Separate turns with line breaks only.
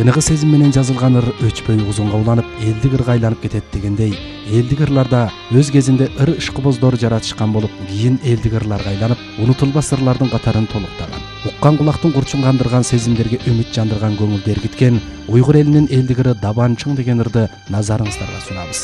чыныгы сезим менен жазылган ыр өчпөй узунга уланып, элдик ырга айланып кетет дегендей, элдик ырларда өз кезинде ыр ышкыбоздор жаратышкан болуп, кийин элдик ырларга айланып, унутулбас ырлардын катарын толуктаган. Уккан кулактын курчун кандырган, сезимдерге үмүт жандырган, көңүлдү эргиткен уйгур элинин элдик ыры Дабанчың деген ырды назарыңыздарга сунабыз.